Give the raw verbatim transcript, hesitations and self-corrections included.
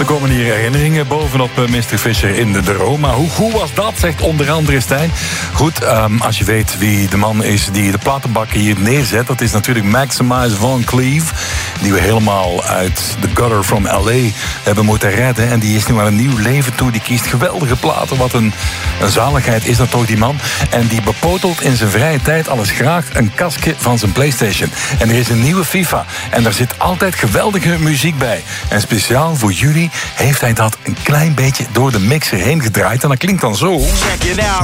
Er komen hier herinneringen bovenop uh, mister Fischer in de droom. Maar hoe goed was dat, zegt onder andere Stijn. Goed, um, als je weet wie de man is die de platenbakken hier neerzet... dat is natuurlijk Maximize Van Cleef... die we helemaal uit The Gutter from L A hebben moeten redden. En die is nu aan een nieuw leven toe. Die kiest geweldige platen. Wat een, een zaligheid is dat toch, die man. En die bepotelt in zijn vrije tijd alles graag een kastje van zijn PlayStation. En er is een nieuwe FIFA. En daar zit altijd geweldige muziek bij. En speciaal voor jullie heeft hij dat een klein beetje door de mixer heen gedraaid. En dat klinkt dan zo.